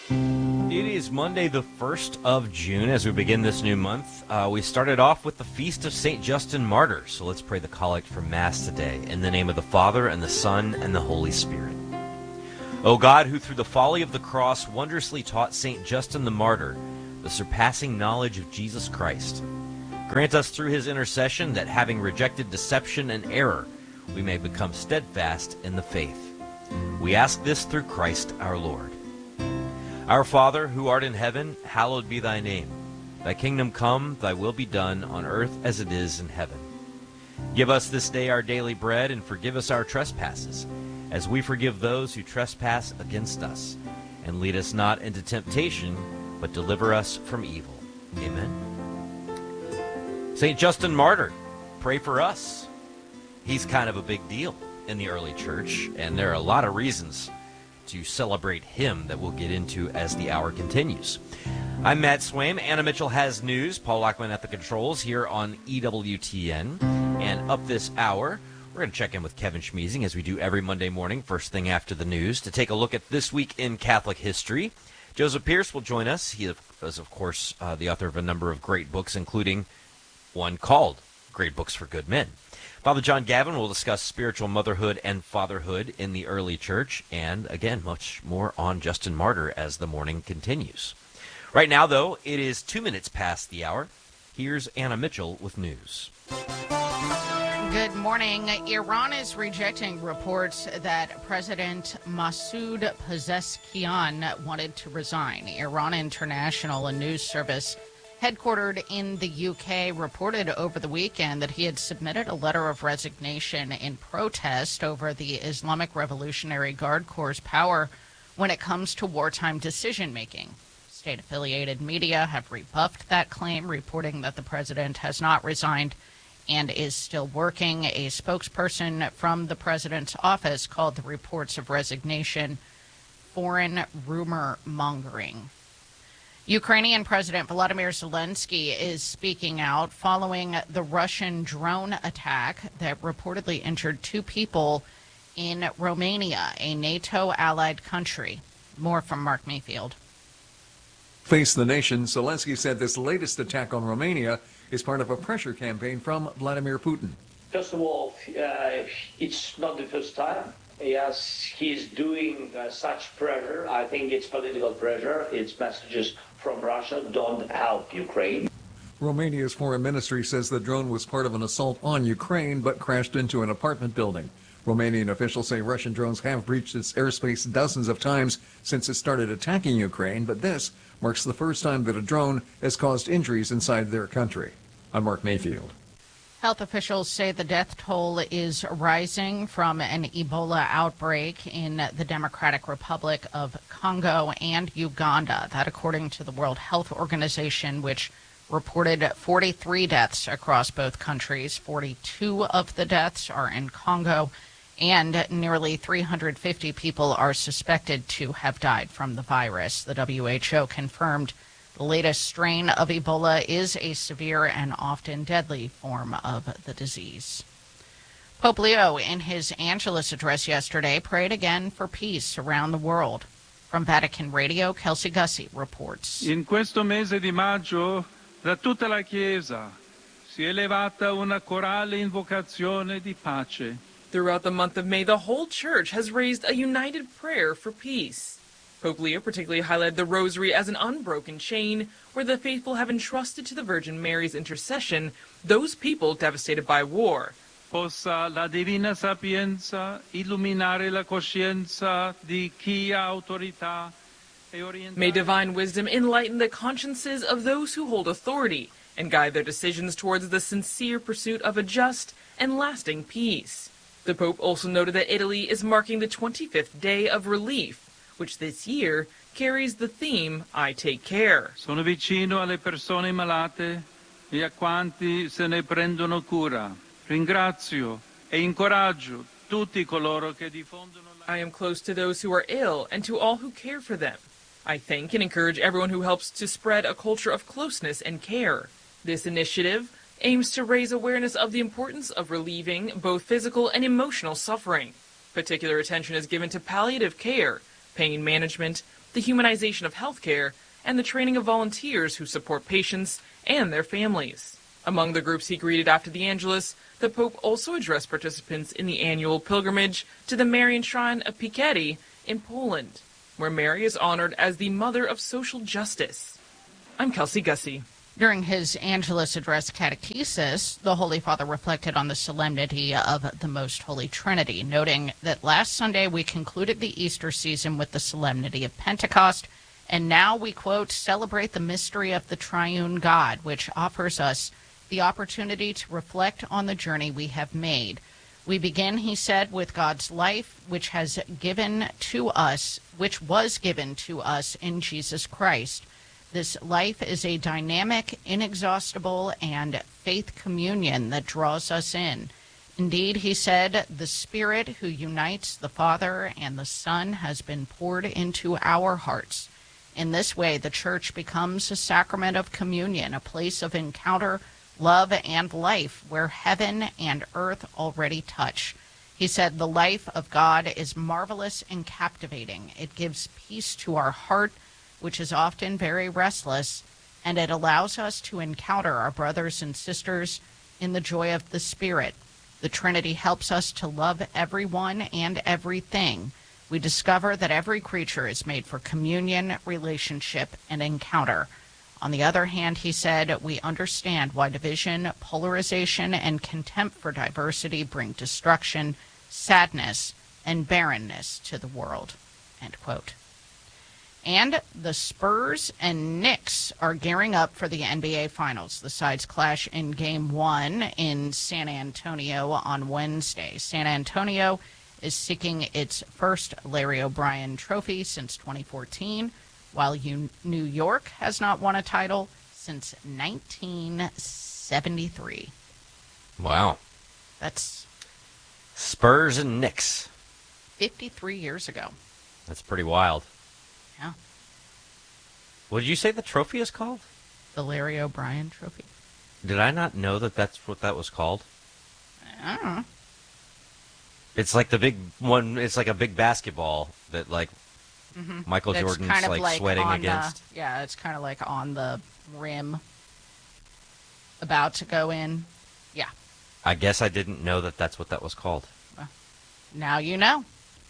It is Monday, the 1st of June. As we begin this new month, we started off with the Feast of St. Justin Martyr. So let's pray the collect for Mass today. In the name of the Father, and the Son, and the Holy Spirit. O God, who through the folly of the cross wondrously taught St. Justin the Martyr the surpassing knowledge of Jesus Christ, grant us through his intercession that, having rejected deception and error, we may become steadfast in the faith. We ask this through Christ our Lord. Our Father, who art in heaven, hallowed be thy name. Thy kingdom come, thy will be done, on earth as it is in heaven. Give us this day our daily bread, and forgive us our trespasses, as we forgive those who trespass against us. And lead us not into temptation, but deliver us from evil. Amen. St. Justin Martyr, pray for us. He's kind of a big deal in the early church, and there are a lot of reasons to celebrate him that we'll get into as the hour continues. I'm Matt Swaim. Anna Mitchell has news. Paul Lockman at the controls here on EWTN. And up this hour, we're going to check in with Kevin Schmeezing, as we do every Monday morning, first thing after the news, to take a look at This Week in Catholic History. Joseph Pierce will join us. He is, of course, the author of a number of great books, including one called Great Books for Good Men. Father John Gavin will discuss spiritual motherhood and fatherhood in the early church, and again, much more on Justin Martyr as the morning continues. Right now, though, it is 2 minutes past the hour. Here's Anna Mitchell with news. Good morning. Iran is rejecting reports that President Masoud Pezeshkian wanted to resign. Iran International, a news service headquartered in the UK, reported over the weekend that he had submitted a letter of resignation in protest over the Islamic Revolutionary Guard Corps' power when it comes to wartime decision-making. State-affiliated media have rebuffed that claim, reporting that the president has not resigned and is still working. A spokesperson from the president's office called the reports of resignation foreign rumor mongering. Ukrainian President Volodymyr Zelensky is speaking out following the Russian drone attack that reportedly injured 2 people in Romania, a NATO-allied country. More from Mark Mayfield. Face the Nation, Zelensky said this latest attack on Romania is part of a pressure campaign from Vladimir Putin. First of all, it's not the first time. Yes, he's doing such pressure. I think it's political pressure. It's messages from Russia, don't help Ukraine. Romania's foreign ministry says the drone was part of an assault on Ukraine but crashed into an apartment building. Romanian officials say Russian drones have breached its airspace dozens of times since it started attacking Ukraine, but this marks the first time that a drone has caused injuries inside their country. I'm Mark Mayfield. Health officials say the death toll is rising from an Ebola outbreak in the Democratic Republic of Congo and Uganda. That, according to the World Health Organization, which reported 43 deaths across both countries. 42 of the deaths are in Congo, and nearly 350 people are suspected to have died from the virus. The WHO confirmed the latest strain of Ebola is a severe and often deadly form of the disease. Pope Leo, in his Angelus address yesterday, prayed again for peace around the world. From Vatican Radio, Kelsey Gussie reports. In questo mese di maggio, da tutta la Chiesa si è elevata una corale invocazione di pace. Throughout the month of May, the whole Church has raised a united prayer for peace. Pope Leo particularly highlighted the Rosary as an unbroken chain where the faithful have entrusted to the Virgin Mary's intercession those people devastated by war. Possa la divina sapienza illuminare la coscienza di chi ha autorità e orientare. May divine wisdom enlighten the consciences of those who hold authority and guide their decisions towards the sincere pursuit of a just and lasting peace. The Pope also noted that Italy is marking the 25th day of relief, which this year carries the theme, I Take Care. Sono vicino alle persone malate e a quanti se ne prendono cura. Ringrazio e incoraggio tutti coloro che diffondono la... I am close to those who are ill and to all who care for them. I thank and encourage everyone who helps to spread a culture of closeness and care. This initiative aims to raise awareness of the importance of relieving both physical and emotional suffering. Particular attention is given to palliative care, pain management, the humanization of healthcare, and the training of volunteers who support patients and their families. Among the groups he greeted after the Angelus, the Pope also addressed participants in the annual pilgrimage to the Marian Shrine of Piekety in Poland, where Mary is honored as the Mother of Social Justice. I'm Kelsey Gussie. During his Angelus Address catechesis, the Holy Father reflected on the solemnity of the Most Holy Trinity, noting that last Sunday we concluded the Easter season with the solemnity of Pentecost, and now we, quote, celebrate the mystery of the triune God, which offers us the opportunity to reflect on the journey we have made. We begin, he said, with God's life, which was given to us in Jesus Christ. This life is a dynamic, inexhaustible, and faith communion that draws us in. Indeed, he said, the Spirit who unites the Father and the Son has been poured into our hearts. In this way, the Church becomes a sacrament of communion, a place of encounter, love, and life, where heaven and earth already touch. He said, the life of God is marvelous and captivating. It gives peace to our heart, which is often very restless, and it allows us to encounter our brothers and sisters in the joy of the Spirit. The Trinity helps us to love everyone and everything. We discover that every creature is made for communion, relationship, and encounter. On the other hand, he said, we understand why division, polarization, and contempt for diversity bring destruction, sadness, and barrenness to the world. End quote. And the Spurs and Knicks are gearing up for the NBA Finals. The sides clash in Game 1 in San Antonio on Wednesday. San Antonio is seeking its first Larry O'Brien trophy since 2014, while New York has not won a title since 1973. Wow. That's Spurs and Knicks. 53 years ago. That's pretty wild. Yeah. What did you say the trophy is called? The Larry O'Brien trophy. Did I not know that that's what that was called? I don't know. It's like the big one. It's like a big basketball that, like, Michael That's Jordan's kind of like sweating against. Yeah, it's kind of like on the rim, about to go in. Yeah. I guess I didn't know that that's what that was called. Well, now you know.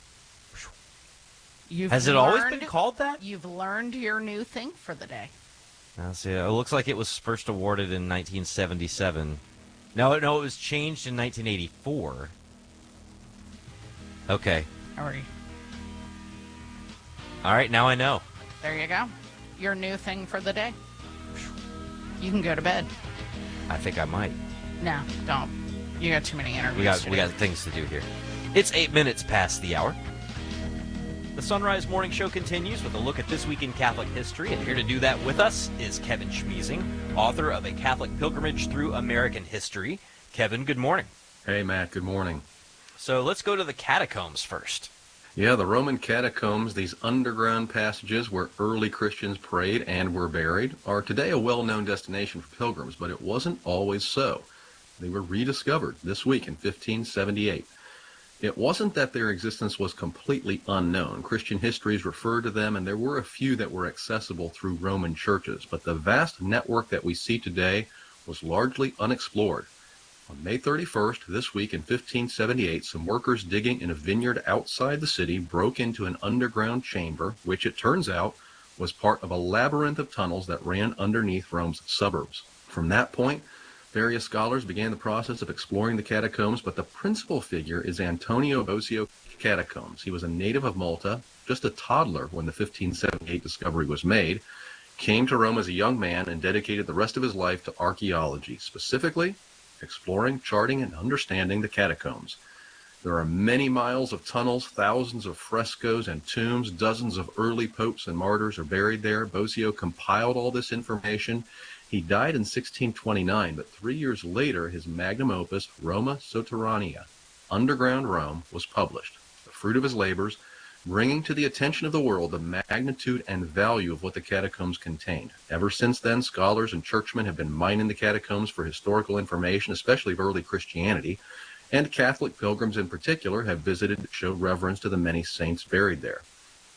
Has it always been called that? You've learned your new thing for the day. Now, see, it looks like it was first awarded in 1977. No, it was changed in 1984. Okay. All right, now I know. There you go. Your new thing for the day. You can go to bed. I think I might. No, don't. You got too many interviews. We got things to do here. It's 8 minutes past the hour. The Sunrise Morning Show continues with a look at this week in Catholic history, and here to do that with us is Kevin Schmiesing, author of A Catholic Pilgrimage Through American History. Kevin, good morning. Hey, Matt, good morning. So let's go to the catacombs first. Yeah, the Roman catacombs, these underground passages where early Christians prayed and were buried, are today a well-known destination for pilgrims, but it wasn't always so. They were rediscovered this week in 1578. It wasn't that their existence was completely unknown. Christian histories refer to them, and there were a few that were accessible through Roman churches, but the vast network that we see today was largely unexplored. On May 31st, this week in 1578, some workers digging in a vineyard outside the city broke into an underground chamber, which it turns out was part of a labyrinth of tunnels that ran underneath Rome's suburbs. From that point, various scholars began the process of exploring the catacombs, but the principal figure is Antonio Bosio Catacombs. He was a native of Malta, just a toddler when the 1578 discovery was made, came to Rome as a young man, and dedicated the rest of his life to archaeology, specifically exploring, charting, and understanding the catacombs. There are many miles of tunnels, thousands of frescoes and tombs, dozens of early popes and martyrs are buried there. Bosio compiled all this information. He died in 1629, but 3 years later, his magnum opus, Roma Sotterranea, Underground Rome, was published, the fruit of his labors, bringing to the attention of the world the magnitude and value of what the catacombs contained. Ever since then, scholars and churchmen have been mining the catacombs for historical information, especially of early Christianity, and Catholic pilgrims in particular have visited to show reverence to the many saints buried there.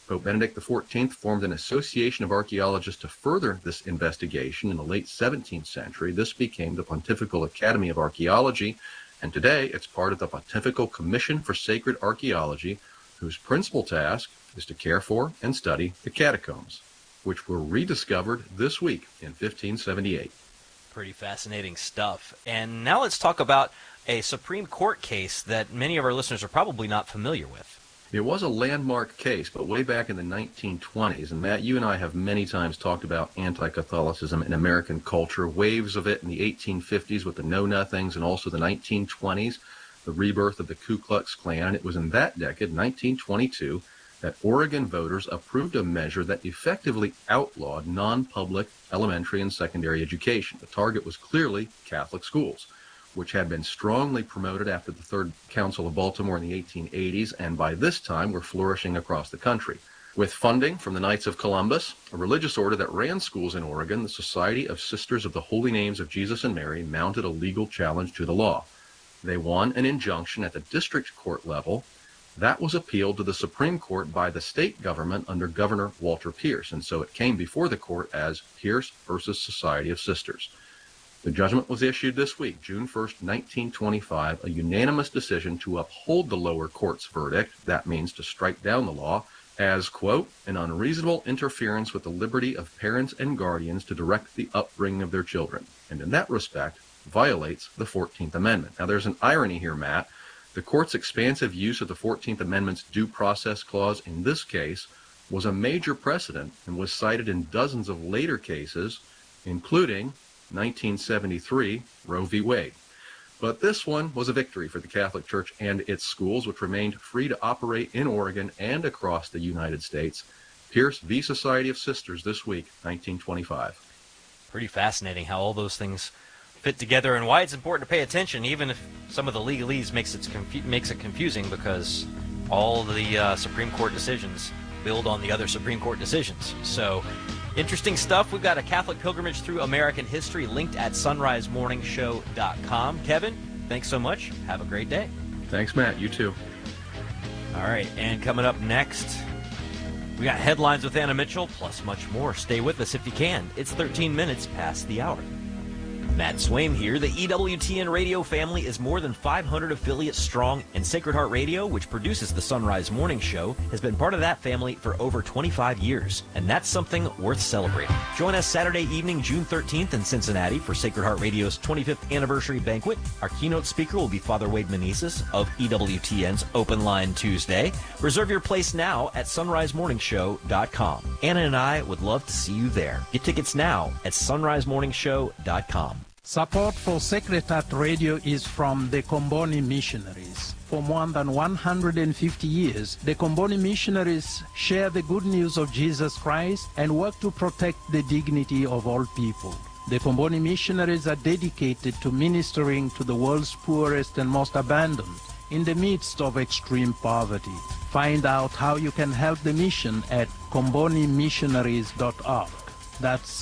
Pope Benedict XIV formed an association of archaeologists to further this investigation in the late 17th century. This became the Pontifical Academy of Archaeology, and today it's part of the Pontifical Commission for Sacred Archaeology, whose principal task is to care for and study the catacombs, which were rediscovered this week in 1578. Pretty fascinating stuff. And now let's talk about a Supreme Court case that many of our listeners are probably not familiar with. It was a landmark case, but way back in the 1920s, and Matt, you and I have many times talked about anti-Catholicism in American culture, waves of it in the 1850s with the Know-Nothings, and also the 1920s, the rebirth of the Ku Klux Klan. It was in that decade, 1922, that Oregon voters approved a measure that effectively outlawed non-public elementary and secondary education. The target was clearly Catholic schools, which had been strongly promoted after the Third Council of Baltimore in the 1880s, and by this time were flourishing across the country. With funding from the Knights of Columbus, a religious order that ran schools in Oregon, the Society of Sisters of the Holy Names of Jesus and Mary mounted a legal challenge to the law. They won an injunction at the district court level. That was appealed to the Supreme Court by the state government under Governor Walter Pierce, and so it came before the court as Pierce versus Society of Sisters. The judgment was issued this week, June 1st, 1925, a unanimous decision to uphold the lower court's verdict, that means to strike down the law, as, quote, an unreasonable interference with the liberty of parents and guardians to direct the upbringing of their children, and in that respect, violates the 14th Amendment. Now, there's an irony here, Matt. The court's expansive use of the 14th Amendment's due process clause in this case was a major precedent and was cited in dozens of later cases, including 1973 Roe v. Wade. But this one was a victory for the Catholic Church and its schools, which remained free to operate in Oregon and across the United States. Pierce v. Society of Sisters this week, 1925. Pretty fascinating how all those things fit together and why it's important to pay attention, even if some of the legalese makes it confusing, because all the Supreme Court decisions build on the other Supreme Court decisions. So interesting stuff. We've got a Catholic pilgrimage through American history linked at sunrisemorningshow.com. Kevin, thanks so much. Have a great day. Thanks, Matt. You too. All right, and coming up next, we got headlines with Anna Mitchell, plus much more. Stay with us if you can. It's 13 minutes past the hour. Matt Swaim here. The EWTN radio family is more than 500 affiliates strong, and Sacred Heart Radio, which produces the Sunrise Morning Show, has been part of that family for over 25 years, and that's something worth celebrating. Join us Saturday evening, June 13th in Cincinnati for Sacred Heart Radio's 25th anniversary banquet. Our keynote speaker will be Father Wade Meneses of EWTN's Open Line Tuesday. Reserve your place now at sunrisemorningshow.com. Anna and I would love to see you there. Get tickets now at sunrisemorningshow.com. Support for Sacred Heart Radio is from the Comboni Missionaries. For more than 150 years, the Comboni Missionaries share the good news of Jesus Christ and work to protect the dignity of all people. The Comboni Missionaries are dedicated to ministering to the world's poorest and most abandoned in the midst of extreme poverty. Find out how you can help the mission at combonimissionaries.org. That's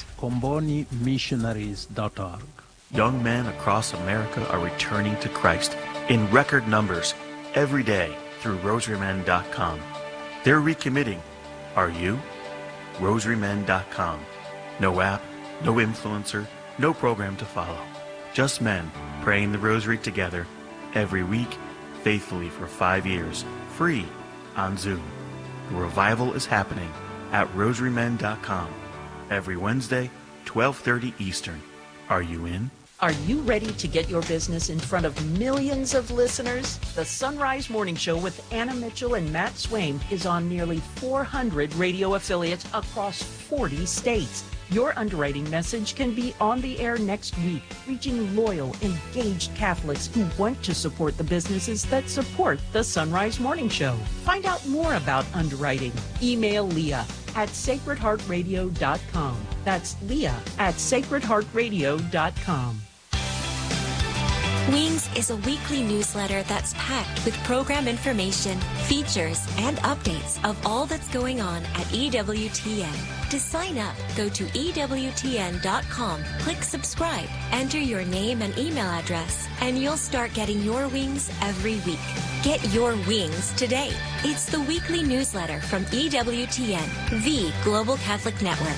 combonimissionaries.org. Young men across America are returning to Christ in record numbers every day through rosarymen.com. They're recommitting. Are you? rosarymen.com. No app, no influencer, no program to follow. Just men praying the rosary together every week, faithfully for 5 years, free on Zoom. The revival is happening at rosarymen.com every Wednesday, 12:30 Eastern. Are you in? Are you ready to get your business in front of millions of listeners? The Sunrise Morning Show with Anna Mitchell and Matt Swaim is on nearly 400 radio affiliates across 40 states. Your underwriting message can be on the air next week, reaching loyal, engaged Catholics who want to support the businesses that support the Sunrise Morning Show. Find out more about underwriting. Email Leah at sacredheartradio.com. That's Leah at sacredheartradio.com. Wings is a weekly newsletter that's packed with program information, features, and updates of all that's going on at EWTN. To sign up, go to EWTN.com, click subscribe, enter your name and email address, and you'll start getting your wings every week. Get your wings today. It's the weekly newsletter from EWTN, the Global Catholic Network.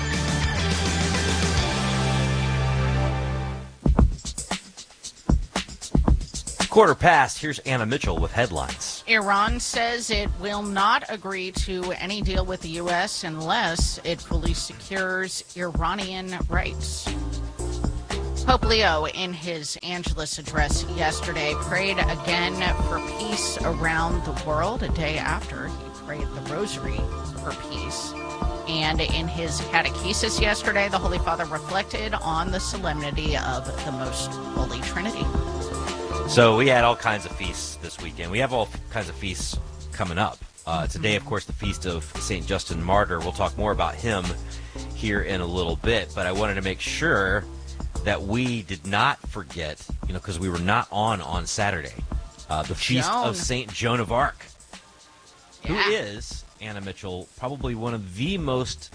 Quarter past, here's Anna Mitchell with headlines. Iran says it will not agree to any deal with the U.S. unless it fully secures Iranian rights. Pope Leo, in his Angelus address yesterday, prayed again for peace around the world, a day after he prayed the Rosary for peace. And in his catechesis yesterday, the Holy Father reflected on the solemnity of the Most Holy Trinity. So we had all kinds of feasts this weekend. We have all kinds of feasts coming up. Today, of course, the feast of St. Justin Martyr. We'll talk more about him here in a little bit, but I wanted to make sure that we did not forget, because we were not on Saturday, the feast of St. Joan of Arc, who is, Anna Mitchell, probably one of the most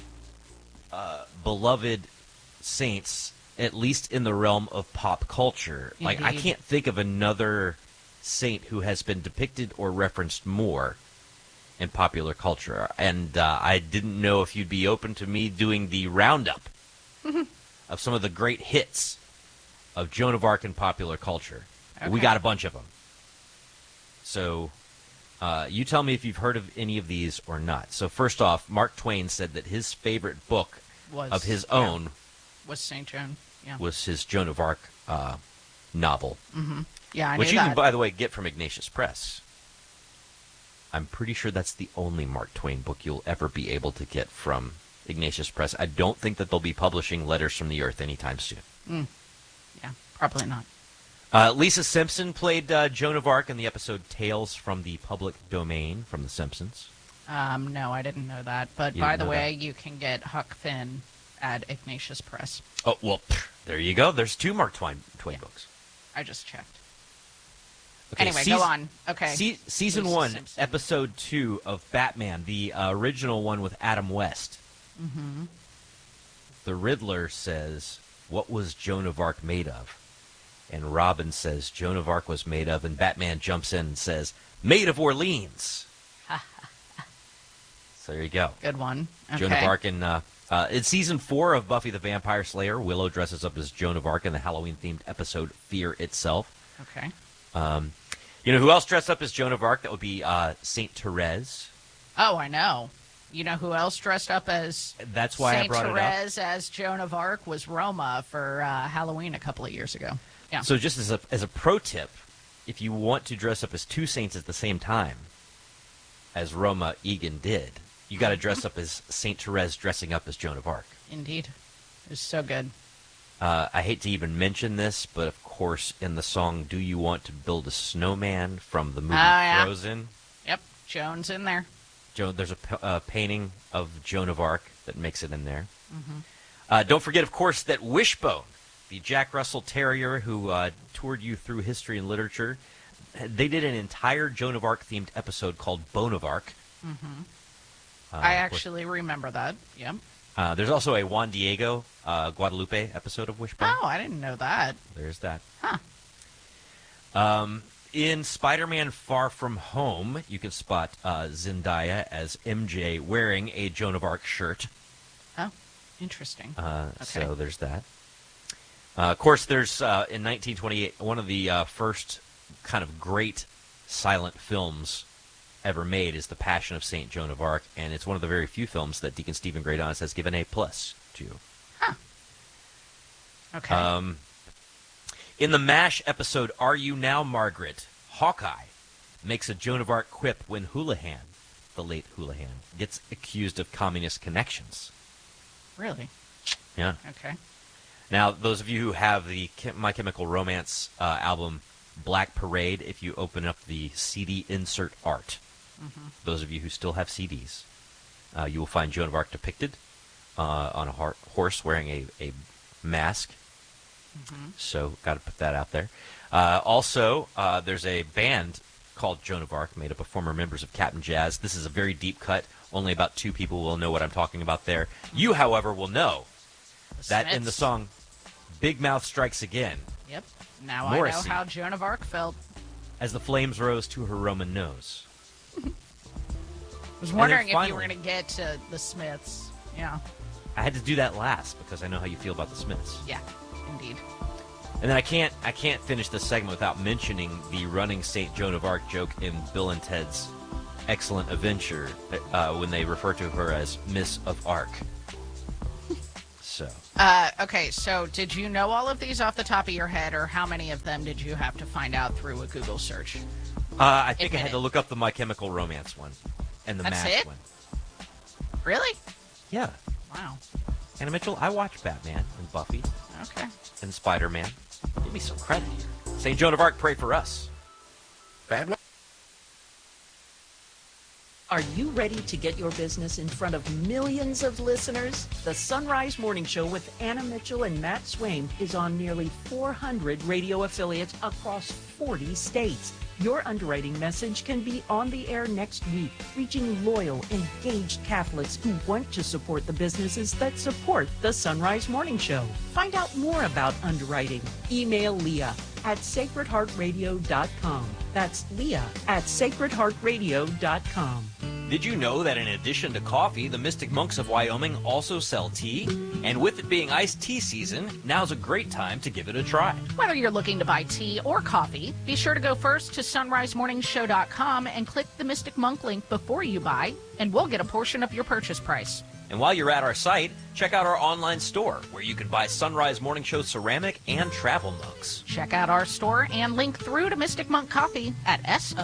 beloved saints, at least in the realm of pop culture. Indeed. Like, I can't think of another saint who has been depicted or referenced more in popular culture. And I didn't know if you'd be open to me doing the roundup of some of the great hits of Joan of Arc in popular culture. Okay. We got a bunch of them. So you tell me if you've heard of any of these or not. So first off, Mark Twain said that his favorite book of his own was St. Joan. Yeah. Was his Joan of Arc novel. Mm-hmm. Yeah, I knew which you that. can, by the way, get from Ignatius Press. I'm pretty sure that's the only Mark Twain book you'll ever be able to get from Ignatius Press. I don't think that they'll be publishing Letters from the Earth anytime soon. Yeah, probably not. Lisa Simpson played Joan of Arc in the episode Tales from the Public Domain from The Simpsons. No, I didn't know that. But by the way, you can get Huck Finn at Ignatius Press. Oh, well, there you go. There's two Mark Twain books. I just checked. Okay, anyway, go on. Okay. Season 1, Simpson. Episode 2 of Batman, the original one with Adam West. Mm-hmm. The Riddler says, "What was Joan of Arc made of?" And Robin says, "Joan of Arc was made of," and Batman jumps in and says, "Made of Orleans." So there you go. Good one. Okay. Joan of Arc in Season 4 of Buffy the Vampire Slayer, Willow dresses up as Joan of Arc in the Halloween-themed episode Fear Itself. Okay. You know who else dressed up as Joan of Arc? That would be Saint Therese. Oh, I know. You know who else dressed up as That's why Saint I brought Therese it up. as Joan of Arc was Roma for Halloween a couple of years ago. Yeah. So just as a pro tip, if you want to dress up as two saints at the same time, as Roma Egan did, you got to dress up as Saint Therese dressing up as Joan of Arc. Indeed. It was so good. I hate to even mention this, but of course, in the song "Do You Want to Build a Snowman" from the movie Frozen. Yep, Joan's in there. There's a painting of Joan of Arc that makes it in there. Mm-hmm. Don't forget, of course, that Wishbone, the Jack Russell Terrier who toured you through history and literature, they did an entire Joan of Arc-themed episode called Bone of Arc. Mm-hmm. I actually remember that, yep. There's also a Juan Diego Guadalupe episode of Wishbone. Oh, I didn't know that. There's that. Huh. In Spider-Man Far From Home, you can spot Zendaya as MJ wearing a Joan of Arc shirt. Oh, interesting. Okay. So there's that. Of course, there's, in 1928, one of the first kind of great silent films ever made is The Passion of St. Joan of Arc, and it's one of the very few films that Deacon Stephen Greydonis has given A+ to. Huh. Okay. In the MASH episode Are You Now, Margaret?, Hawkeye makes a Joan of Arc quip when Houlihan, the late Houlihan, gets accused of communist connections. Really? Yeah. Okay. Now, those of you who have the My Chemical Romance album Black Parade, if you open up the CD insert art, those of you who still have CDs, you will find Joan of Arc depicted on a horse wearing a mask. So, got to put that out there. Also, there's a band called Joan of Arc, made up of former members of Captain Jazz. This is a very deep cut. Only about 2 people will know what I'm talking about there. You, however, will know that in the song Big Mouth Strikes Again. Yep. Now Morrissey, I know how Joan of Arc felt. As the flames rose to her Roman nose. I was wondering if you were going to get to the Smiths. Yeah. I had to do that last because I know how you feel about the Smiths. Yeah, indeed. And then I can't finish this segment without mentioning the running St. Joan of Arc joke in Bill and Ted's Excellent Adventure when they refer to her as Miss of Arc. So. Okay, so did you know all of these off the top of your head, or how many of them did you have to find out through a Google search? I think I had to look up the My Chemical Romance one and the That's MASH it? one. Really? Yeah. Wow. Anna Mitchell, I watched Batman and Buffy. Okay. And Spider-Man. Give me some credit here. St. Joan of Arc, pray for us. Are you ready to get your business in front of millions of listeners? The Sunrise Morning Show with Anna Mitchell and Matt Swain is on nearly 400 radio affiliates across 40 states. Your underwriting message can be on the air next week, reaching loyal, engaged Catholics who want to support the businesses that support the Sunrise Morning Show. Find out more about underwriting. Email Leah at sacredheartradio.com. That's Leah at sacredheartradio.com. Did you know that in addition to coffee, the Mystic Monks of Wyoming also sell tea? And with it being iced tea season, now's a great time to give it a try. Whether you're looking to buy tea or coffee, be sure to go first to sunrisemorningshow.com and click the Mystic Monk link before you buy, and we'll get a portion of your purchase price. And while you're at our site, check out our online store, where you can buy Sunrise Morning Show ceramic and travel mugs. Check out our store and link through to Mystic Monk Coffee at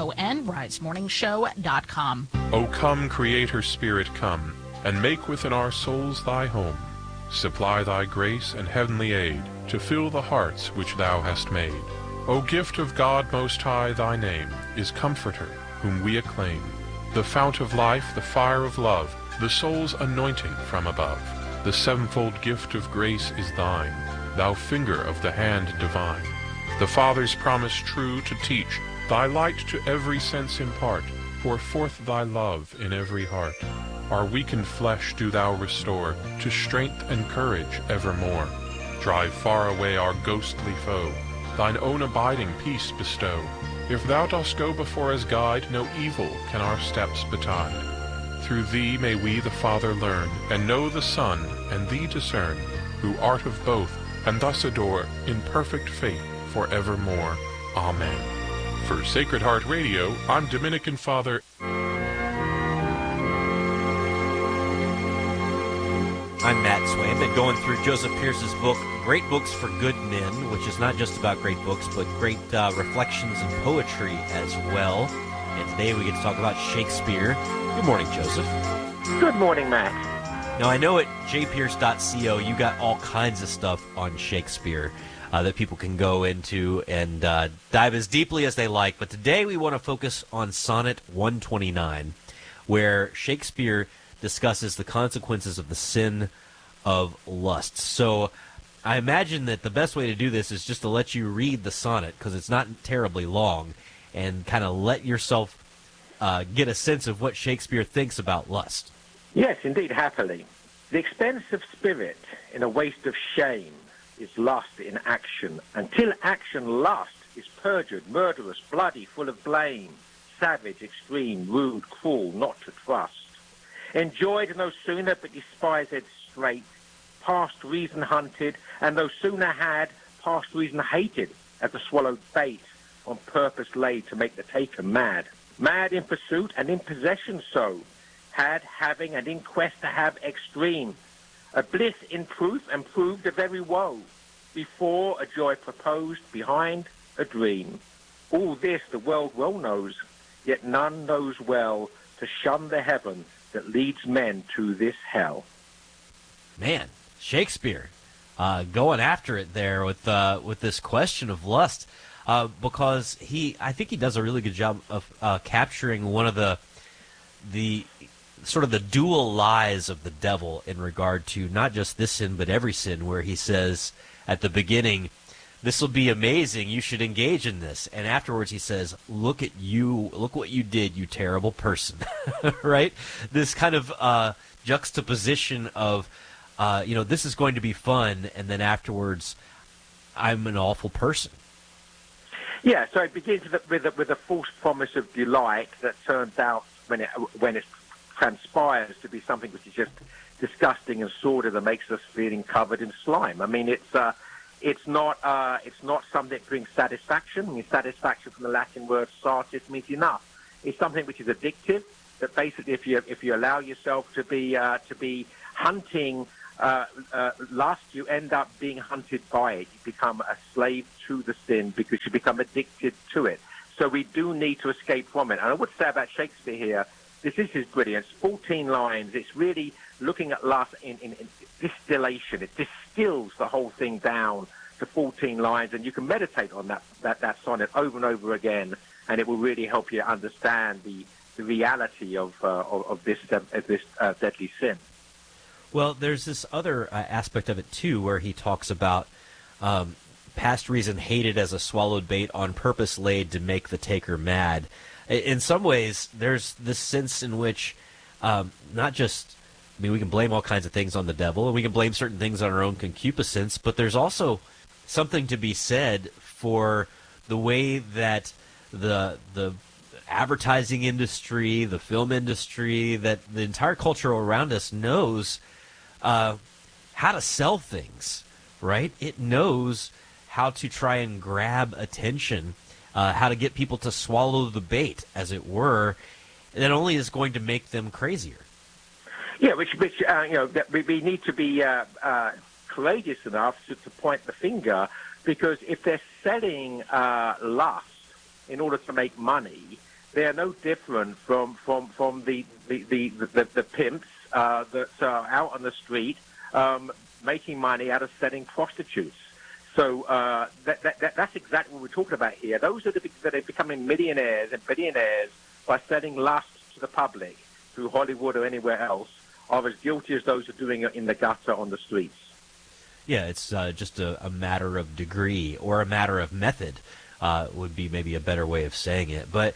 sonrisemorningshow.com. O come, Creator Spirit, come, and make within our souls thy home. Supply thy grace and heavenly aid to fill the hearts which thou hast made. O gift of God Most High, thy name is Comforter, whom we acclaim. The fount of life, the fire of love, the soul's anointing from above. The sevenfold gift of grace is thine, thou finger of the hand divine. The Father's promise true to teach, thy light to every sense impart. Pour forth thy love in every heart. Our weakened flesh do thou restore, to strength and courage evermore. Drive far away our ghostly foe, thine own abiding peace bestow. If thou dost go before as guide, no evil can our steps betide. Through thee may we the Father learn, and know the Son, and thee discern, who art of both, and thus adore, in perfect faith forevermore. Amen. For Sacred Heart Radio, I'm Dominican Father. I'm Matt Swain. Been going through Joseph Pierce's book, Great Books for Good Men, which is not just about great books, but great reflections and poetry as well. And today we get to talk about Shakespeare. Good morning, Joseph. Good morning, Matt. Now, I know at jpierce.co you got all kinds of stuff on Shakespeare that people can go into and dive as deeply as they like. But today we want to focus on Sonnet 129, where Shakespeare discusses the consequences of the sin of lust. So I imagine that the best way to do this is just to let you read the sonnet, because it's not terribly long, and kind of let yourself get a sense of what Shakespeare thinks about lust. Yes, indeed, happily. The expense of spirit in a waste of shame is lust in action, until action lust is perjured, murderous, bloody, full of blame, savage, extreme, rude, cruel, not to trust. Enjoyed no sooner, but despised straight, past reason hunted, and no sooner had, past reason hated, as the swallowed bait, on purpose laid to make the taker mad. Mad in pursuit and in possession so, had, having, and in quest to have extreme, a bliss in proof and proved a very woe, before a joy proposed, behind a dream. All this the world well knows, yet none knows well to shun the heaven that leads men to this hell. Man, Shakespeare going after it there with this question of lust, because I think he does a really good job of capturing one of the sort of the dual lies of the devil in regard to not just this sin but every sin, where he says at the beginning this will be amazing. You should engage in this. And afterwards he says, look at you. Look what you did, you terrible person. Right? This kind of juxtaposition of, this is going to be fun. And then afterwards, I'm an awful person. Yeah, so it begins with a false promise of delight that turns out when it transpires to be something which is just disgusting and sordid that makes us feeling covered in slime. I mean, it's not something that brings satisfaction. I mean, satisfaction from the Latin word satis means enough. It's something which is addictive. That basically, if you allow yourself to be hunting lust, you end up being hunted by it. You become a slave to the sin because you become addicted to it. So we do need to escape from it. And I would say about Shakespeare here, this is his brilliance. 14 lines. It's really looking at lust in distillation. It distills the whole thing down to 14 lines, and you can meditate on that sonnet over and over again, and it will really help you understand the reality of this deadly sin. Well, there's this other aspect of it, too, where he talks about past reason hated as a swallowed bait on purpose laid to make the taker mad. In some ways, there's this sense in which not just, I mean, we can blame all kinds of things on the devil, and we can blame certain things on our own concupiscence, but there's also something to be said for the way that the advertising industry, the film industry, that the entire culture around us knows how to sell things, right? It knows how to try and grab attention, how to get people to swallow the bait, as it were. That only is going to make them crazier. Yeah, which that we need to be courageous enough to point the finger, because if they're selling lust in order to make money, they are no different from the pimps that are out on the street making money out of selling prostitutes. So that's exactly what we're talking about here. Those that are becoming millionaires and billionaires by selling lust to the public through Hollywood or anywhere else are as guilty as those who are doing it in the gutter on the streets. Yeah, it's just a matter of degree, or a matter of method would be maybe a better way of saying it. But,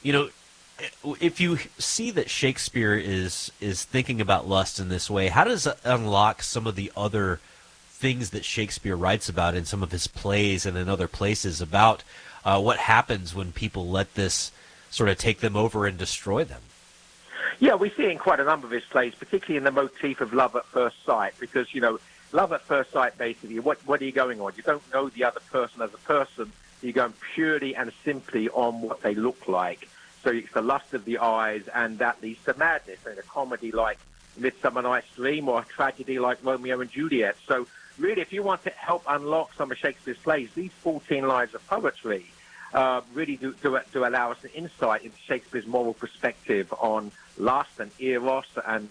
if you see that Shakespeare is thinking about lust in this way, how does it unlock some of the other things that Shakespeare writes about in some of his plays and in other places about what happens when people let this sort of take them over and destroy them? Yeah, we see in quite a number of his plays, particularly in the motif of love at first sight, because, love at first sight, basically, what are you going on? You don't know the other person as a person. You're going purely and simply on what they look like. So it's the lust of the eyes, and that leads to madness in a comedy like Midsummer Night's Dream or a tragedy like Romeo and Juliet. So really, if you want to help unlock some of Shakespeare's plays, these 14 lines of poetry really do allow us an insight into Shakespeare's moral perspective on lust and eros and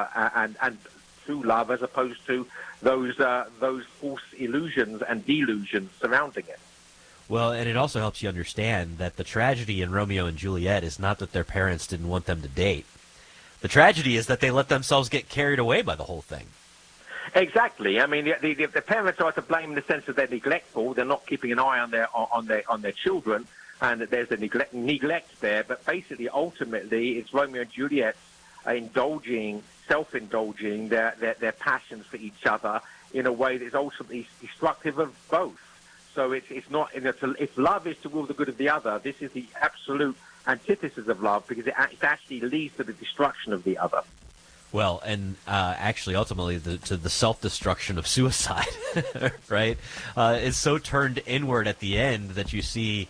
true love, as opposed to those false illusions and delusions surrounding it. Well, and it also helps you understand that the tragedy in Romeo and Juliet is not that their parents didn't want them to date. The tragedy is that they let themselves get carried away by the whole thing. Exactly. I mean, the parents are to blame in the sense that they're neglectful. They're not keeping an eye on their children, and that there's a neglect there. But basically, ultimately, it's Romeo and Juliet self-indulging their passions for each other in a way that is ultimately destructive of both. So it's not, if love is to will the good of the other, this is the absolute antithesis of love, because it actually leads to the destruction of the other. Well, and actually, ultimately, to the self-destruction of suicide, right? It's so turned inward at the end that you see,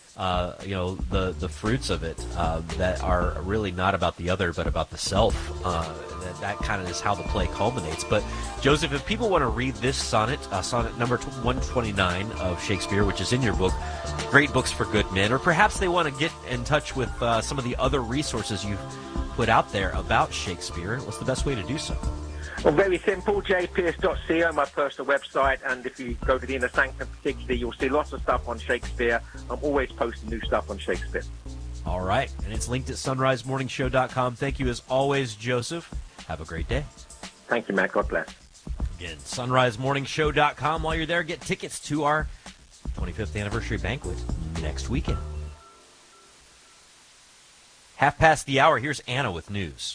the fruits of it that are really not about the other, but about the self. That kind of is how the play culminates. But, Joseph, if people want to read this sonnet, sonnet number 129 of Shakespeare, which is in your book, Great Books for Good Men, or perhaps they want to get in touch with some of the other resources you've put out there about Shakespeare, what's the best way to do so? Well, very simple, jpearce.co, my personal website, and if you go to the Inner Sanctum particularly, you'll see lots of stuff on Shakespeare. I'm always posting new stuff on Shakespeare. All right, and it's linked at sunrisemorningshow.com. Thank you as always, Joseph. Have a great day. Thank you, Matt. God bless. Again, sunrisemorningshow.com. While you're there, get tickets to our 25th anniversary banquet next weekend. 1:30. Here's Anna with news.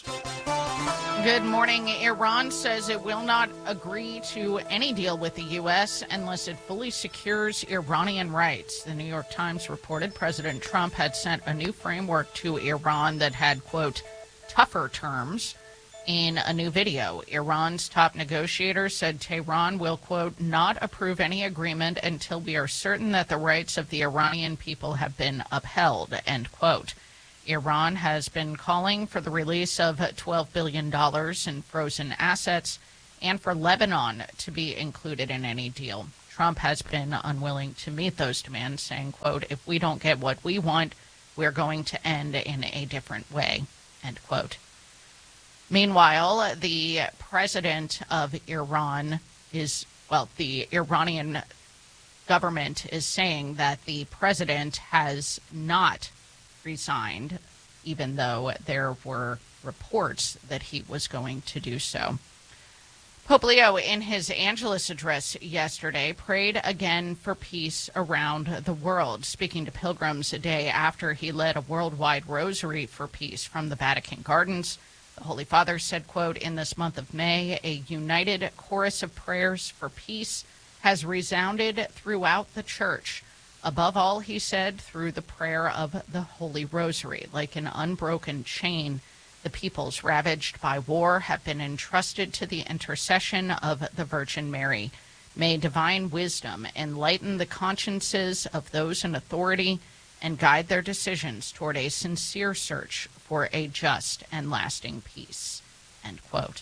Good morning. Iran says it will not agree to any deal with the U.S. unless it fully secures Iranian rights. The New York Times reported President Trump had sent a new framework to Iran that had, quote, tougher terms. In a new video, Iran's top negotiator said Tehran will, quote, not approve any agreement until we are certain that the rights of the Iranian people have been upheld, end quote. Iran has been calling for the release of $12 billion in frozen assets and for Lebanon to be included in any deal. Trump has been unwilling to meet those demands, saying, quote, if we don't get what we want, we're going to end in a different way, end quote. Meanwhile, the president of Iran the Iranian government is saying that the president has not resigned, even though there were reports that he was going to do so. Pope Leo, in his Angelus address yesterday, prayed again for peace around the world, speaking to pilgrims a day after he led a worldwide rosary for peace from the Vatican Gardens. The Holy Father said, quote, in this month of May, a united chorus of prayers for peace has resounded throughout the Church. Above all, he said, through the prayer of the Holy Rosary, like an unbroken chain, the peoples ravaged by war have been entrusted to the intercession of the Virgin Mary. May divine wisdom enlighten the consciences of those in authority and guide their decisions toward a sincere search for a just and lasting peace, end quote.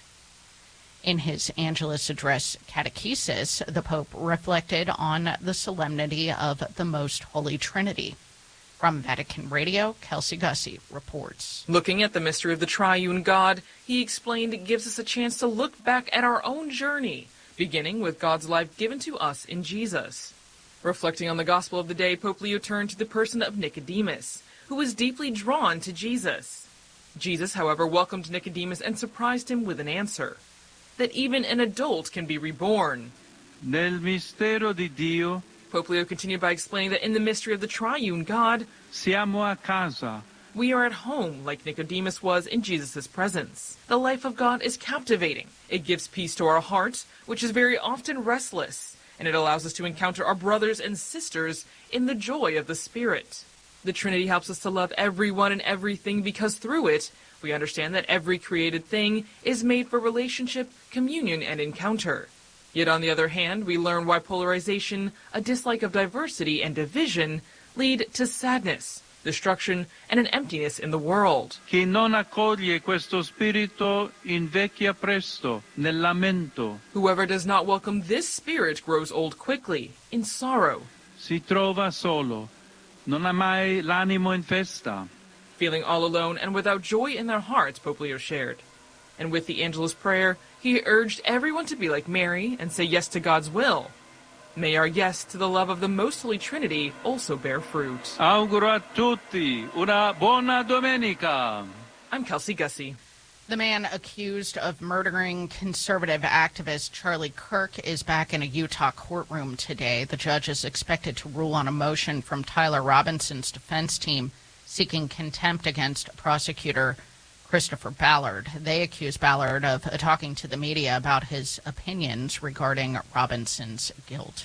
In his Angelus address catechesis, the Pope reflected on the solemnity of the Most Holy Trinity. From Vatican Radio, Kelsey Gussie reports. Looking at the mystery of the triune God, he explained it gives us a chance to look back at our own journey, beginning with God's life given to us in Jesus. Reflecting on the gospel of the day, Pope Leo turned to the person of Nicodemus, who was deeply drawn to Jesus. Jesus, however, welcomed Nicodemus and surprised him with an answer. That even an adult can be reborn. Nel mistero di Dio, Pope Leo continued by explaining that in the mystery of the triune God, siamo a casa. We are at home like Nicodemus was in Jesus' presence. The life of God is captivating. It gives peace to our hearts, which is very often restless, and it allows us to encounter our brothers and sisters in the joy of the Spirit. The Trinity helps us to love everyone and everything because through it, we understand that every created thing is made for relationship, communion, and encounter. Yet on the other hand, we learn why polarization, a dislike of diversity, and division lead to sadness, destruction, and an emptiness in the world. Chi non accoglie questo spirito invecchia presto, nel lamento. Whoever does not welcome this spirit grows old quickly, in sorrow. Si trova solo, non ha mai l'animo in festa. Feeling all alone and without joy in their hearts, Pope Leo shared. And with the Angelus prayer, he urged everyone to be like Mary and say yes to God's will. May our yes to the love of the Most Holy Trinity also bear fruit. Auguro a tutti una buona domenica. I'm Kelsey Gussie. The man accused of murdering conservative activist Charlie Kirk is back in a Utah courtroom today. The judge is expected to rule on a motion from Tyler Robinson's defense team seeking contempt against prosecutor Christopher Ballard. They accuse Ballard of talking to the media about his opinions regarding Robinson's guilt.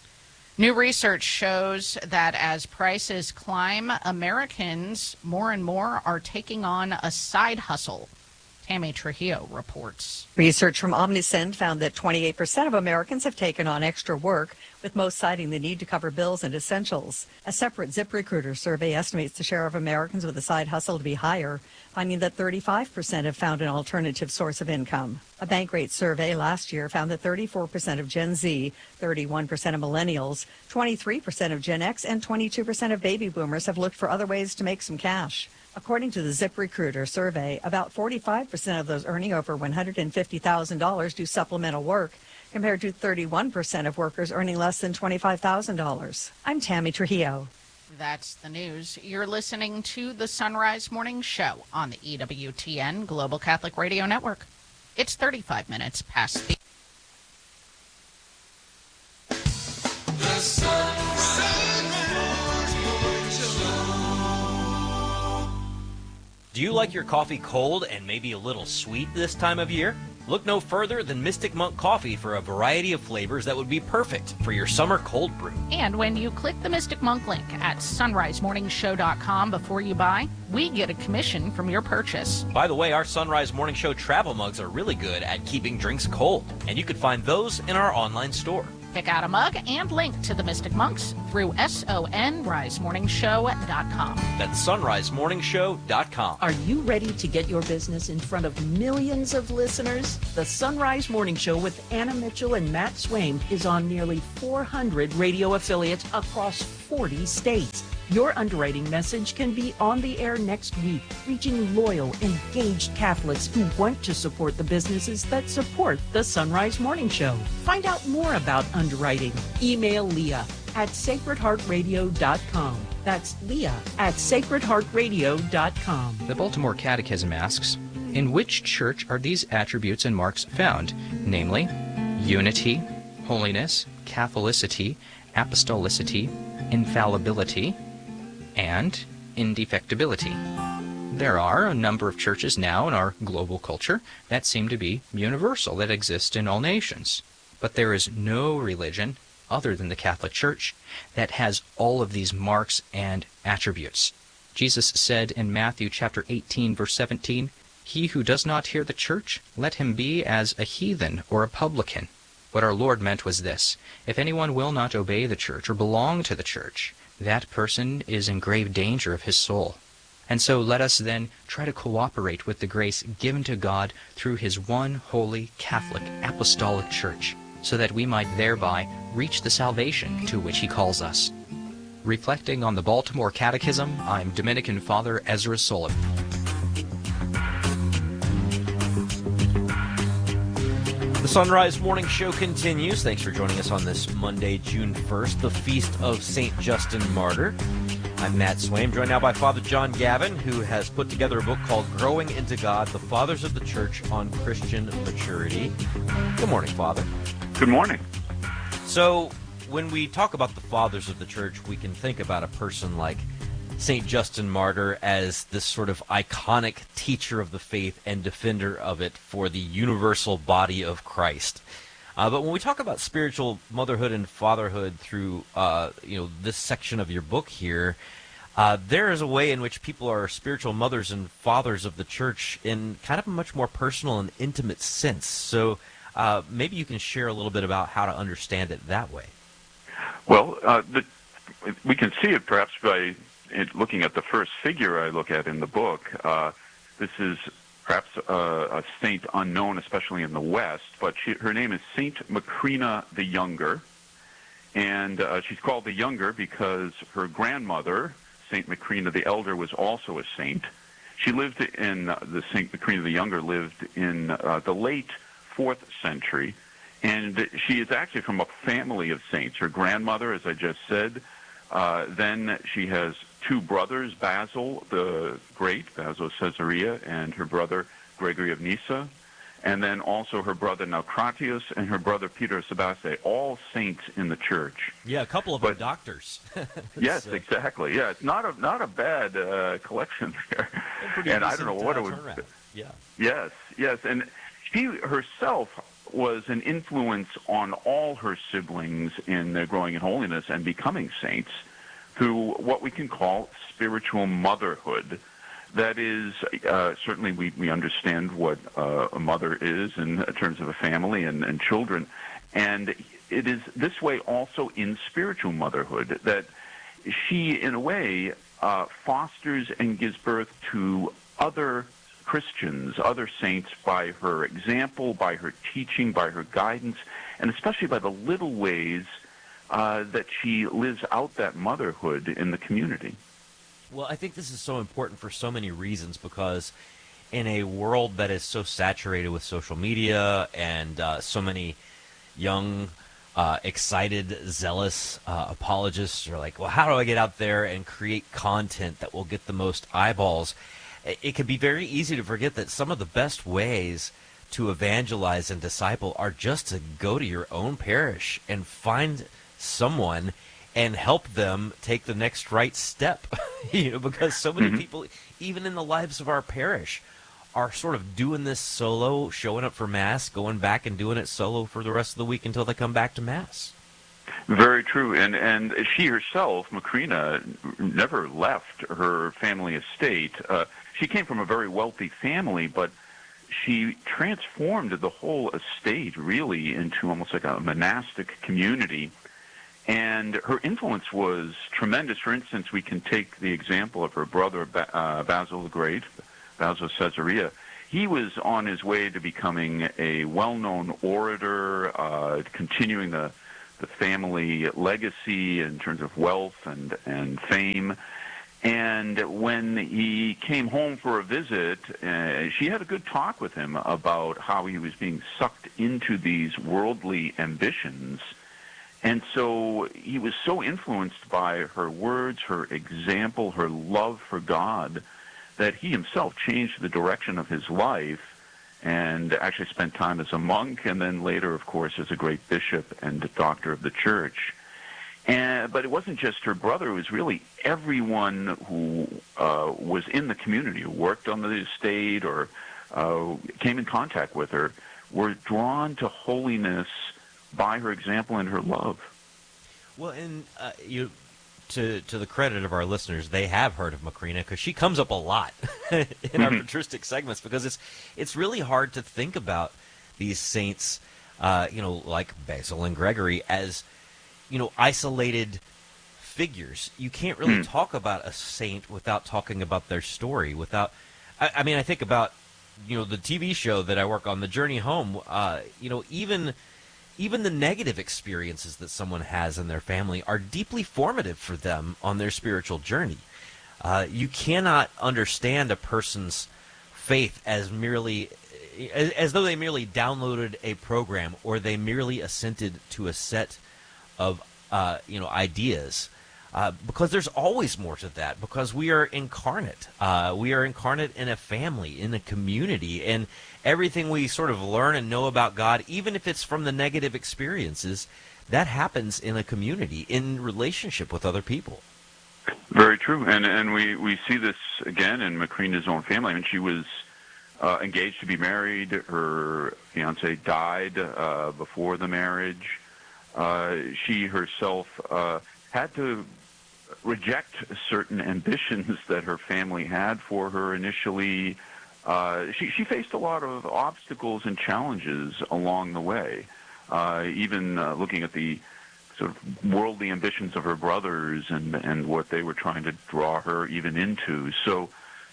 New research shows that as prices climb, Americans more and more are taking on a side hustle. Tammy Trujillo reports. Research from Omnisend found that 28% of Americans have taken on extra work, with most citing the need to cover bills and essentials. A separate ZipRecruiter survey estimates the share of Americans with a side hustle to be higher, finding that 35% have found an alternative source of income. A Bankrate survey last year found that 34% of Gen Z, 31% of millennials, 23% of Gen X, and 22% of baby boomers have looked for other ways to make some cash. According to the ZipRecruiter survey, about 45% of those earning over $150,000 do supplemental work, compared to 31% of workers earning less than $25,000. I'm Tammy Trujillo. That's the news. You're listening to the Sunrise Morning Show on the EWTN Global Catholic Radio Network. It's 35 minutes past the... The sun. Do you like your coffee cold and maybe a little sweet this time of year? Look no further than Mystic Monk Coffee for a variety of flavors that would be perfect for your summer cold brew. And when you click the Mystic Monk link at sunrisemorningshow.com before you buy, we get a commission from your purchase. By the way, our Sunrise Morning Show travel mugs are really good at keeping drinks cold, and you can find those in our online store. Pick out a mug and link to the Mystic Monks through sunrisemorningshow.com. That's sunrisemorningshow.com. Are you ready to get your business in front of millions of listeners? The Sunrise Morning Show with Anna Mitchell and Matt Swaim is on nearly 400 radio affiliates across 40 states. Your underwriting message can be on the air next week, reaching loyal, engaged Catholics who want to support the businesses that support the Sunrise Morning Show. Find out more about underwriting. Email Leah at sacredheartradio.com. That's Leah at sacredheartradio.com. The Baltimore Catechism asks, in which church are these attributes and marks found? Namely, unity, holiness, Catholicity, apostolicity, infallibility, and indefectibility. There are a number of churches now in our global culture that seem to be universal, that exist in all nations. But there is no religion other than the Catholic Church that has all of these marks and attributes. Jesus said in Matthew chapter 18, verse 17, "He who does not hear the church, let him be as a heathen or a publican." What our Lord meant was this: if anyone will not obey the church or belong to the church, that person is in grave danger of his soul. And so let us then try to cooperate with the grace given to God through his one holy Catholic Apostolic Church, so that we might thereby reach the salvation to which he calls us. Reflecting on the Baltimore Catechism, I'm Dominican Father Ezra Sullivan. The Sunrise Morning Show continues. Thanks for joining us on this Monday, June 1st, the Feast of St. Justin Martyr. I'm Matt Swaim, joined now by Father John Gavin, who has put together a book called Growing into God, The Fathers of the Church on Christian Maturity. Good morning, Father. Good morning. So, when we talk about the Fathers of the Church, we can think about a person like St. Justin Martyr as this sort of iconic teacher of the faith and defender of it for the universal body of Christ. But when we talk about spiritual motherhood and fatherhood through this section of your book here, there is a way in which people are spiritual mothers and fathers of the church in kind of a much more personal and intimate sense. So maybe you can share a little bit about how to understand it that way. Well, we can see it perhaps by looking at the first figure I look at in the book. This is perhaps a saint unknown, especially in the West, but her name is Saint Macrina the Younger, and she's called the Younger because her grandmother, Saint Macrina the Elder, was also a saint. She lived in, the Saint Macrina the Younger lived in the late 4th century, and she is actually from a family of saints. Her grandmother, as I just said, then she has two brothers, Basil the Great, Basil of Caesarea, and her brother Gregory of Nyssa, and then also her brother Naucratius and her brother Peter of Sebaste, all saints in the church. Yeah, a couple of them doctors. Yes, exactly. Yeah, it's not a bad collection there. And I don't know what it would. Yeah. Yes, and she herself was an influence on all her siblings in their growing in holiness and becoming saints through what we can call spiritual motherhood. That is, certainly we understand what a mother is in terms of a family and children, and it is this way also in spiritual motherhood, that she, in a way, fosters and gives birth to other Christians, other saints, by her example, by her teaching, by her guidance, and especially by the little ways that she lives out that motherhood in the community. Well, I think this is so important for so many reasons, because in a world that is so saturated with social media and so many young, excited, zealous apologists are like, well, how do I get out there and create content that will get the most eyeballs? It can be very easy to forget that some of the best ways to evangelize and disciple are just to go to your own parish and find someone and help them take the next right step. Because so many people, even in the lives of our parish, are sort of doing this solo, showing up for Mass, going back and doing it solo for the rest of the week until they come back to Mass. Very true. And she herself, Macrina, never left her family estate. She came from a very wealthy family, but she transformed the whole estate really into almost like a monastic community. And her influence was tremendous. For instance, we can take the example of her brother, Basil the Great, Basil of Caesarea. He was on his way to becoming a well-known orator, continuing the family legacy in terms of wealth and fame. And when he came home for a visit, she had a good talk with him about how he was being sucked into these worldly ambitions. And so he was so influenced by her words, her example, her love for God, that he himself changed the direction of his life and actually spent time as a monk and then later, of course, as a great bishop and doctor of the church. But it wasn't just her brother. It was really everyone who was in the community, who worked on the estate or came in contact with her, were drawn to holiness by her example and her love. Well, and to the credit of our listeners, they have heard of Macrina because she comes up a lot in our patristic segments, because it's really hard to think about these saints, like Basil and Gregory, as isolated figures. You can't really talk about a saint without talking about their story. I think about the TV show that I work on, The Journey Home. Even the negative experiences that someone has in their family are deeply formative for them on their spiritual journey. You cannot understand a person's faith as though they merely downloaded a program or they merely assented to a set of ideas, because there's always more to that, because we are incarnate. We are incarnate in a family, in a community, and everything we sort of learn and know about God, even if it's from the negative experiences, that happens in a community, in relationship with other people. Very true. And we see this again in Macrina's own family. I mean, she was engaged to be married. Her fiance died before the marriage. She herself had to reject certain ambitions that her family had for her initially. She faced a lot of obstacles and challenges along the way, even looking at the sort of worldly ambitions of her brothers and what they were trying to draw her even into. So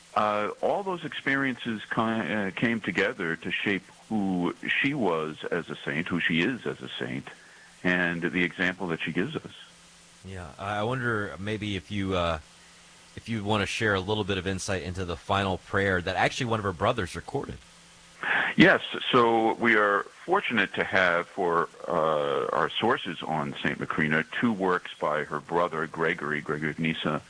all those experiences came together to shape who she was as a saint, who she is as a saint, and the example that she gives us. Yeah, I wonder maybe if you want to share a little bit of insight into the final prayer that actually one of her brothers recorded. Yes, so we are fortunate to have for our sources on St. Macrina two works by her brother, Gregory of Nyssa.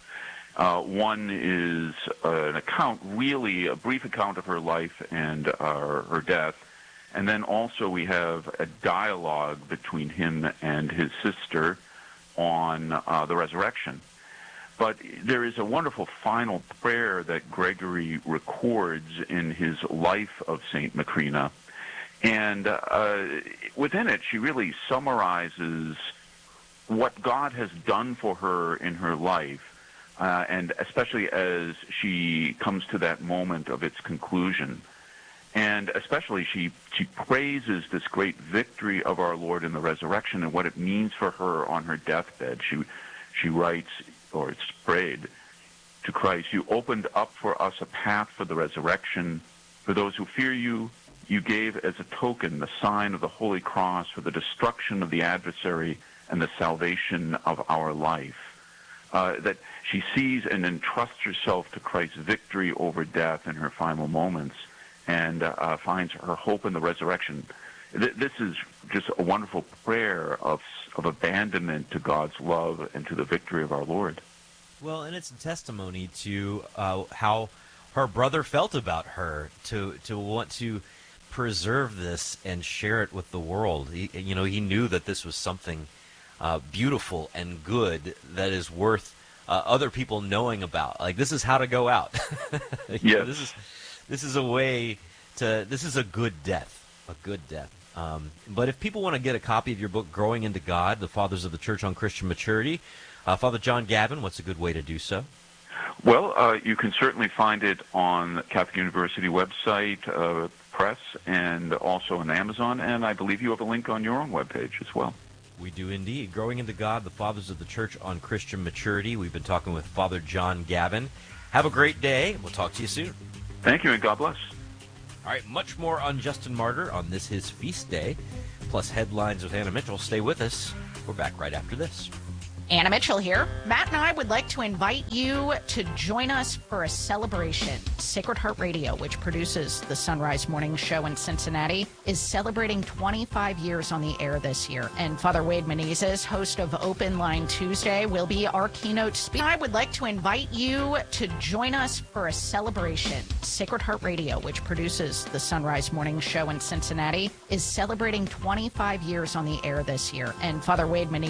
One is an account, really a brief account of her life and her death. And then also we have a dialogue between him and his sister on the resurrection. But there is a wonderful final prayer that Gregory records in his life of St. Macrina. And within it, she really summarizes what God has done for her in her life, and especially as she comes to that moment of its conclusion. And especially she praises this great victory of our Lord in the resurrection and what it means for her on her deathbed. She writes, or it's prayed to Christ, "You opened up for us a path for the resurrection. For those who fear you, you gave as a token the sign of the Holy Cross for the destruction of the adversary and the salvation of our life." That she sees and entrusts herself to Christ's victory over death in her final moments and finds her hope in the resurrection. This is just a wonderful prayer of abandonment to God's love and to the victory of our Lord. Well, and it's a testimony to how her brother felt about her, to want to preserve this and share it with the world. He knew that this was something beautiful and good that is worth other people knowing about. Like, this is how to go out. Yes. This is a way to. This is a good death. A good death. But if people want to get a copy of your book, Growing into God, The Fathers of the Church on Christian Maturity, Father John Gavin, what's a good way to do so? Well, you can certainly find it on the Catholic University website, press, and also on Amazon, and I believe you have a link on your own webpage as well. We do indeed. Growing into God, The Fathers of the Church on Christian Maturity. We've been talking with Father John Gavin. Have a great day. We'll talk to you soon. Thank you, and God bless. All right, much more on Justin Martyr on this, his feast day, plus headlines with Anna Mitchell. Stay with us. We're back right after this. Anna Mitchell here. Matt and I would like to invite you to join us for a celebration. Sacred Heart Radio, which produces the Sunrise Morning Show in Cincinnati, is celebrating 25 years on the air this year. And Father Wade Menezes, host of Open Line Tuesday, will be our keynote speaker. I would like to invite you to join us for a celebration. Sacred Heart Radio, which produces the Sunrise Morning Show in Cincinnati, is celebrating 25 years on the air this year. And Father Wade Menezes